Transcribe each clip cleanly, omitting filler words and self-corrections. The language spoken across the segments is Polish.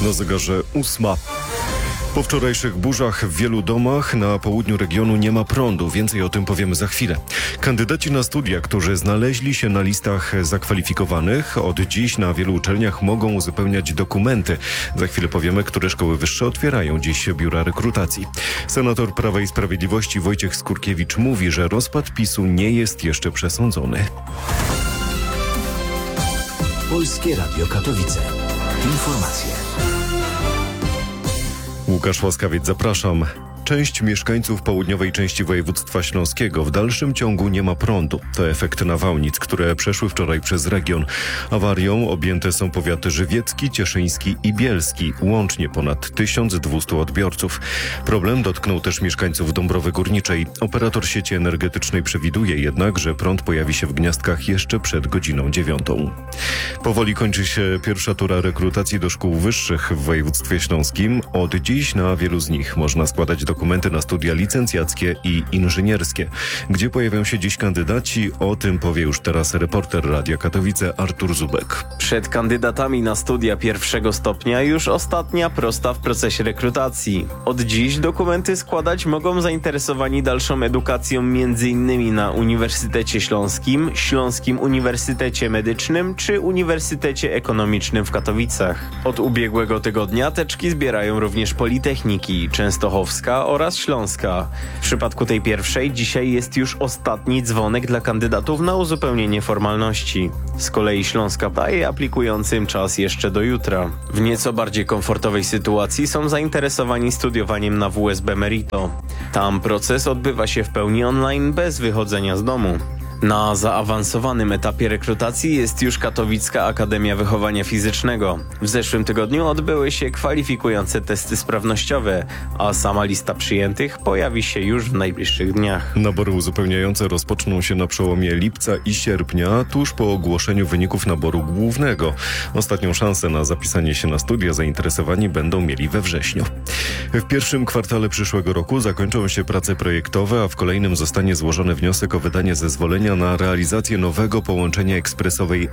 Na zegarze 8. Po wczorajszych burzach w wielu domach na południu regionu nie ma prądu. Więcej o tym powiemy za chwilę. Kandydaci na studia, którzy znaleźli się na listach zakwalifikowanych, od dziś na wielu uczelniach mogą uzupełniać dokumenty. Za chwilę powiemy, które szkoły wyższe otwierają dziś biura rekrutacji. Senator Prawa i Sprawiedliwości Wojciech Skurkiewicz mówi, że rozpad PiS-u nie jest jeszcze przesądzony. Polskie Radio Katowice. Informacje. Łukasz Łaskawiec, zapraszam. Część mieszkańców południowej części województwa śląskiego w dalszym ciągu nie ma prądu. To efekt nawałnic, które przeszły wczoraj przez region. Awarią objęte są powiaty żywiecki, cieszyński i bielski. Łącznie ponad 1200 odbiorców. Problem dotknął też mieszkańców Dąbrowy Górniczej. Operator sieci energetycznej przewiduje jednak, że prąd pojawi się w Gniazdkach jeszcze przed godziną 9. Powoli kończy się pierwsza tura rekrutacji do szkół wyższych w województwie śląskim. Od dziś na wielu z nich można składać dokumenty na studia licencjackie i inżynierskie. Gdzie pojawią się dziś kandydaci? O tym powie już teraz reporter Radia Katowice Artur Zubek. Przed kandydatami na studia pierwszego stopnia już ostatnia prosta w procesie rekrutacji. Od dziś dokumenty składać mogą zainteresowani dalszą edukacją m.in. na Uniwersytecie Śląskim, Śląskim Uniwersytecie Medycznym czy Uniwersytecie Ekonomicznym w Katowicach. Od ubiegłego tygodnia teczki zbierają również Politechniki Częstochowska oraz Śląska. W przypadku tej pierwszej dzisiaj jest już ostatni dzwonek dla kandydatów na uzupełnienie formalności. Z kolei Śląska daje aplikującym czas jeszcze do jutra. W nieco bardziej komfortowej sytuacji są zainteresowani studiowaniem na WSB Merito. Tam proces odbywa się w pełni online bez wychodzenia z domu. Na zaawansowanym etapie rekrutacji jest już Katowicka Akademia Wychowania Fizycznego. W zeszłym tygodniu odbyły się kwalifikujące testy sprawnościowe, a sama lista przyjętych pojawi się już w najbliższych dniach. Nabory uzupełniające rozpoczną się na przełomie lipca i sierpnia, tuż po ogłoszeniu wyników naboru głównego. Ostatnią szansę na zapisanie się na studia zainteresowani będą mieli we wrześniu. W pierwszym kwartale przyszłego roku zakończą się prace projektowe, a w kolejnym zostanie złożony wniosek o wydanie zezwolenia na realizację nowego połączenia ekspresowej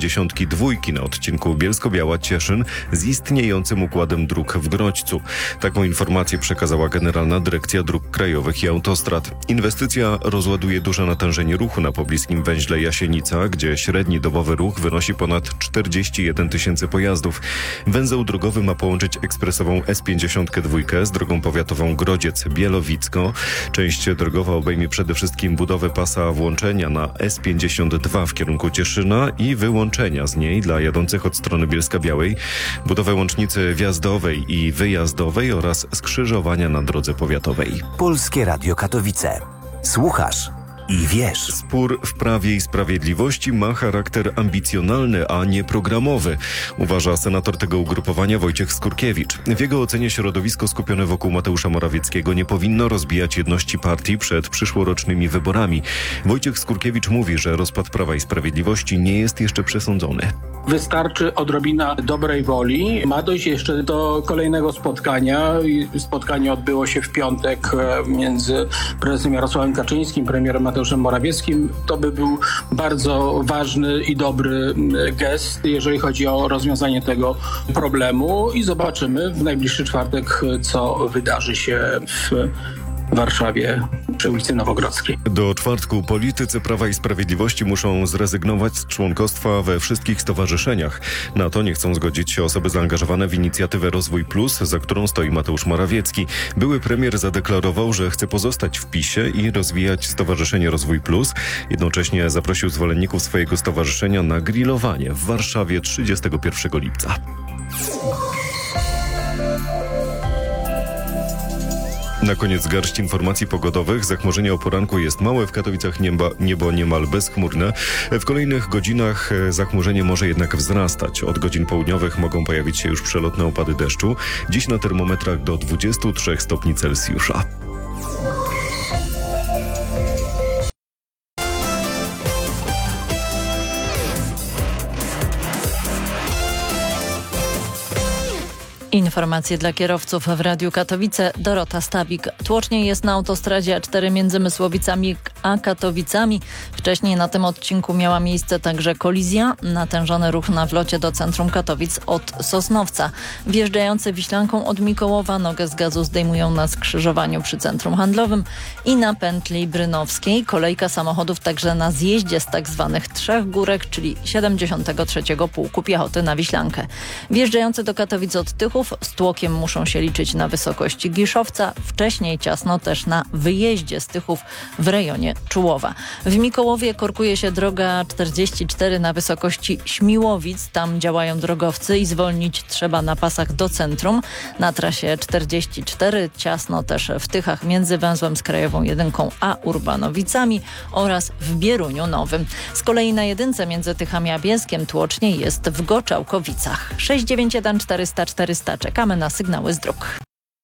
S52 na odcinku Bielsko-Biała-Cieszyn z istniejącym układem dróg w Grodźcu. Taką informację przekazała Generalna Dyrekcja Dróg Krajowych i Autostrad. Inwestycja rozładuje duże natężenie ruchu na pobliskim węźle Jasienica, gdzie średni dobowy ruch wynosi ponad 41 tysięcy pojazdów. Węzeł drogowy ma połączyć ekspresową S52 z drogą powiatową Grodziec-Bielowicko. Część drogowa obejmie przede wszystkim budowę pasa włączenia na S52 w kierunku Cieszyna i wyłączenia z niej dla jadących od strony Bielska-Białej, budowę łącznicy wjazdowej i wyjazdowej oraz skrzyżowania na drodze powiatowej. Polskie Radio Katowice. Słuchasz i wiesz. Spór w Prawie i Sprawiedliwości ma charakter ambicjonalny, a nie programowy, uważa senator tego ugrupowania Wojciech Skurkiewicz. W jego ocenie środowisko skupione wokół Mateusza Morawieckiego nie powinno rozbijać jedności partii przed przyszłorocznymi wyborami. Wojciech Skurkiewicz mówi, że rozpad Prawa i Sprawiedliwości nie jest jeszcze przesądzony. Wystarczy odrobina dobrej woli. Ma dojść jeszcze do kolejnego spotkania. Spotkanie odbyło się w piątek między prezesem Jarosławem Kaczyńskim, premierem Mateuszem Morawieckim. To by był bardzo ważny i dobry gest, jeżeli chodzi o rozwiązanie tego problemu i zobaczymy w najbliższy czwartek, co wydarzy się w Warszawie przy ulicy Nowogrodzkiej. Do czwartku politycy Prawa i Sprawiedliwości muszą zrezygnować z członkostwa we wszystkich stowarzyszeniach. Na to nie chcą zgodzić się osoby zaangażowane w inicjatywę Rozwój Plus, za którą stoi Mateusz Morawiecki. Były premier zadeklarował, że chce pozostać w PiS-ie i rozwijać Stowarzyszenie Rozwój Plus. Jednocześnie zaprosił zwolenników swojego stowarzyszenia na grillowanie w Warszawie 31 lipca. Na koniec garść informacji pogodowych. Zachmurzenie o poranku jest małe. W Katowicach niebo niemal bezchmurne. W kolejnych godzinach zachmurzenie może jednak wzrastać. Od godzin południowych mogą pojawić się już przelotne opady deszczu. Dziś na termometrach do 23 stopni Celsjusza. Informacje dla kierowców w Radiu Katowice. Dorota Stawik. Tłocznie jest na autostradzie A4 między Mysłowicami a Katowicami. Wcześniej na tym odcinku miała miejsce także kolizja. Natężony ruch na wlocie do centrum Katowic od Sosnowca. Wjeżdżający Wiślanką od Mikołowa nogę z gazu zdejmują na skrzyżowaniu przy centrum handlowym i na pętli brynowskiej. Kolejka samochodów także na zjeździe z tak zwanych Trzech Górek, czyli 73. Pułku Piechoty na Wiślankę. Wjeżdżający do Katowic od Tychów z tłokiem muszą się liczyć na wysokości Giszowca. Wcześniej ciasno też na wyjeździe z Tychów w rejonie Czułowa. W Mikołowie korkuje się droga 44 na wysokości Śmiłowic. Tam działają drogowcy i zwolnić trzeba na pasach do centrum. Na trasie 44 ciasno też w Tychach między węzłem z Krajową 1 a Urbanowicami oraz w Bieruniu Nowym. Z kolei na jedynce między Tychami a Bielskiem tłocznie jest w Goczałkowicach. 691 400 400. Czekamy na sygnały z dróg.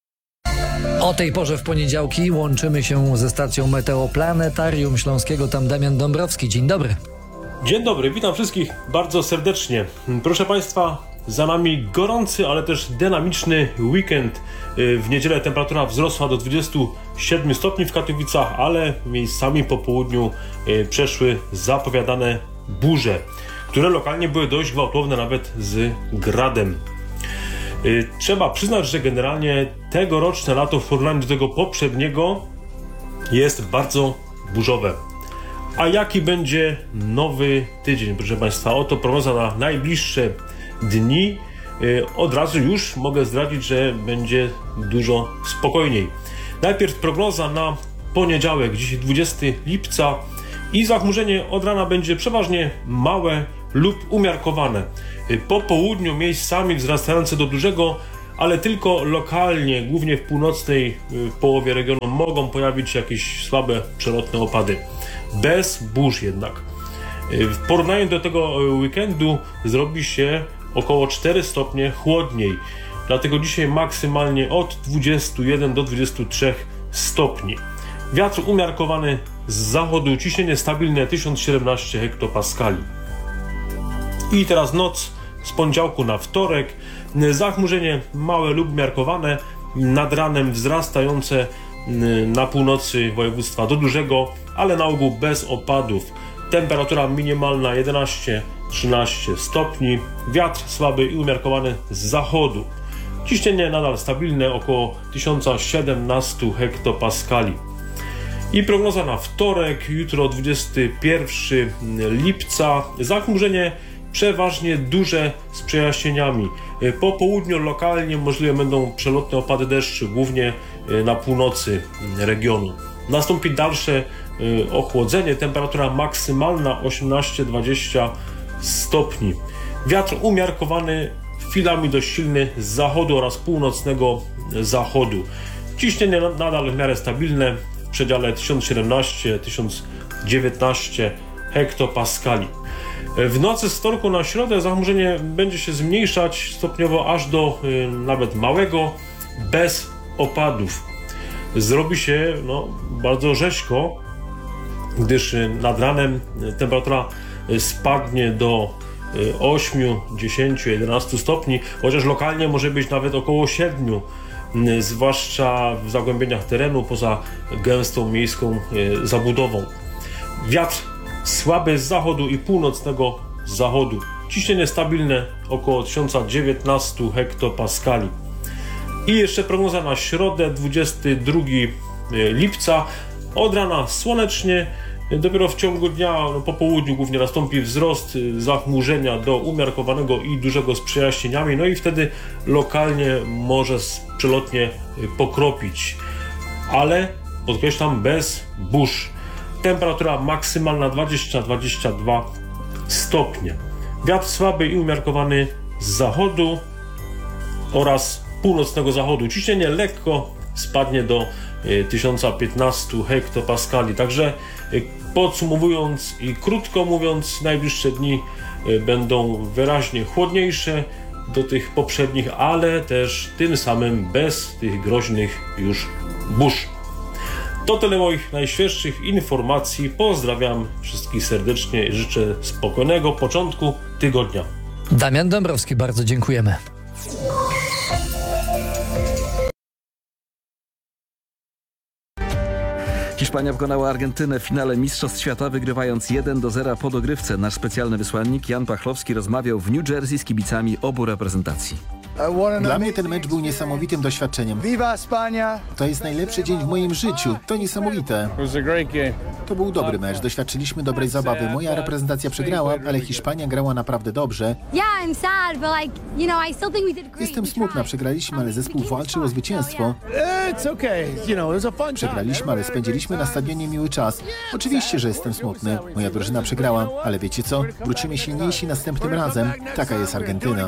O tej porze w poniedziałki łączymy się ze stacją Meteoplanetarium Śląskiego. Tam Damian Dąbrowski. Dzień dobry. Dzień dobry, witam wszystkich bardzo serdecznie. Proszę Państwa, za nami gorący, ale też dynamiczny weekend. W niedzielę temperatura wzrosła do 27 stopni w Katowicach, ale miejscami po południu przeszły zapowiadane burze, które lokalnie były dość gwałtowne, nawet z gradem. Trzeba przyznać, że generalnie tegoroczne lato w porównaniu do tego poprzedniego jest bardzo burzowe. A jaki będzie nowy tydzień, proszę Państwa? Oto prognoza na najbliższe dni. Od razu już mogę zdradzić, że będzie dużo spokojniej. Najpierw prognoza na poniedziałek, dzisiaj 20 lipca i zachmurzenie od rana będzie przeważnie małe lub umiarkowane. Po południu miejscami wzrastające do dużego, ale tylko lokalnie, głównie w północnej połowie regionu mogą pojawić się jakieś słabe, przelotne opady. Bez burz jednak. W porównaniu do tego weekendu zrobi się około 4 stopnie chłodniej. Dlatego dzisiaj maksymalnie od 21 do 23 stopni. Wiatr umiarkowany z zachodu, ciśnienie stabilne 1017 hektopaskali. I teraz noc z poniedziałku na wtorek. Zachmurzenie małe lub umiarkowane, nad ranem wzrastające na północy województwa do dużego, ale na ogół bez opadów. Temperatura minimalna 11-13 stopni. Wiatr słaby i umiarkowany z zachodu. Ciśnienie nadal stabilne, około 1017 hektopaskali. I prognoza na wtorek, jutro 21 lipca. Zachmurzenie przeważnie duże z przejaśnieniami. Po południu lokalnie możliwe będą przelotne opady deszczu, głównie na północy regionu. Nastąpi dalsze ochłodzenie, temperatura maksymalna 18-20 stopni. Wiatr umiarkowany, chwilami dość silny z zachodu oraz północnego zachodu. Ciśnienie nadal w miarę stabilne, w przedziale 1017-1019 hektopaskali. W nocy z wtorku na środę zachmurzenie będzie się zmniejszać stopniowo aż do nawet małego, bez opadów. Zrobi się bardzo rzeźko, gdyż nad ranem temperatura spadnie do 8, 10, 11 stopni, chociaż lokalnie może być nawet około 7, zwłaszcza w zagłębieniach terenu poza gęstą miejską zabudową. Wiatr słaby z zachodu i północnego zachodu. Ciśnienie stabilne około 1019 hektopaskali. I jeszcze prognoza na środę, 22 lipca. Od rana słonecznie, dopiero w ciągu dnia, po południu głównie nastąpi wzrost zachmurzenia do umiarkowanego i dużego z przejaśnieniami, no i wtedy lokalnie może przelotnie pokropić, ale podkreślam, bez burz. Temperatura maksymalna 20-22 stopnie. Wiatr słaby i umiarkowany z zachodu oraz północnego zachodu. Ciśnienie lekko spadnie do 1015 hektopaskali. Także podsumowując i krótko mówiąc, najbliższe dni będą wyraźnie chłodniejsze do tych poprzednich, ale też tym samym bez tych groźnych już burz. To tyle moich najświeższych informacji. Pozdrawiam wszystkich serdecznie i życzę spokojnego początku tygodnia. Damian Dąbrowski, bardzo dziękujemy. Hiszpania pokonała Argentynę w finale Mistrzostw Świata, wygrywając 1-0 po dogrywce. Nasz specjalny wysłannik Jan Pachlowski rozmawiał w New Jersey z kibicami obu reprezentacji. Dla mnie ten mecz był niesamowitym doświadczeniem. Viva España! To jest najlepszy dzień w moim życiu. To niesamowite. To był dobry mecz. Doświadczyliśmy dobrej zabawy. Moja reprezentacja przegrała, ale Hiszpania grała naprawdę dobrze. Jestem smutna. Przegraliśmy, ale zespół walczył o zwycięstwo. Przegraliśmy, ale spędziliśmy na stadionie miły czas. Oczywiście, że jestem smutny. Moja drużyna przegrała, ale wiecie co? Wrócimy silniejsi następnym razem. Taka jest Argentyna.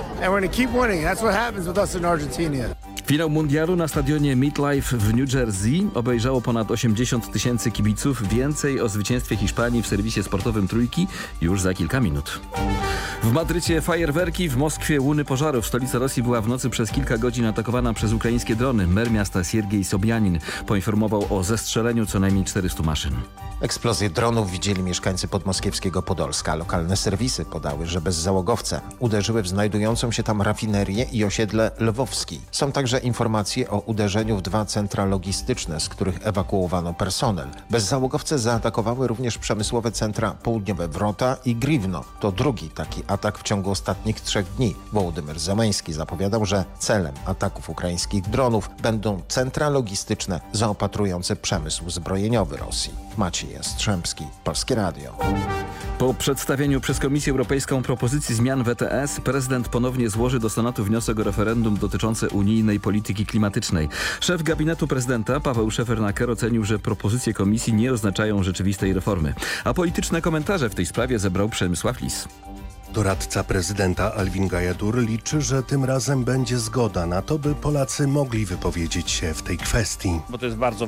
Finał mundialu na stadionie MetLife w New Jersey obejrzało ponad 80 000 kibiców. Więcej o zwycięstwie Hiszpanii w serwisie sportowym Trójki już za kilka minut. W Madrycie fajerwerki, w Moskwie łuny pożarów. Stolica Rosji była w nocy przez kilka godzin atakowana przez ukraińskie drony. Mer miasta Siergiej Sobjanin poinformował o zestrzeleniu co najmniej 400 maszyn. Eksplozję dronów widzieli mieszkańcy podmoskiewskiego Podolska. Lokalne serwisy podały, że bezzałogowce uderzyły w znajdującą się tam rafinerię i osiedle Lwowski. Są także informacje o uderzeniu w 2 centra logistyczne, z których ewakuowano personel. Bezzałogowce zaatakowały również przemysłowe centra Południowe Wrota i Gривno. To drugi taki atak w ciągu ostatnich 3 dni. Wołodymyr Zełenski zapowiadał, że celem ataków ukraińskich dronów będą centra logistyczne zaopatrujące przemysł zbrojeniowy Rosji. Maciej Jastrzębski, Polskie Radio. Po przedstawieniu przez Komisję Europejską propozycji zmian w ETS, prezydent ponownie złoży do Senatu wniosek o referendum dotyczące unijnej polityki klimatycznej. Szef gabinetu prezydenta Paweł Szefernaker ocenił, że propozycje komisji nie oznaczają rzeczywistej reformy. A polityczne komentarze w tej sprawie zebrał Przemysław Lis. Doradca prezydenta Alvin Gajadur liczy, że tym razem będzie zgoda na to, by Polacy mogli wypowiedzieć się w tej kwestii. Bo to jest bardzo